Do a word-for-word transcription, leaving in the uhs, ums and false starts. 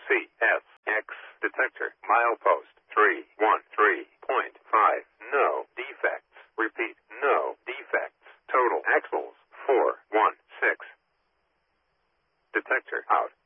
C S X detector. Milepost three one three point five. No defects. Repeat, no defects. Total axles four one six. Detector out.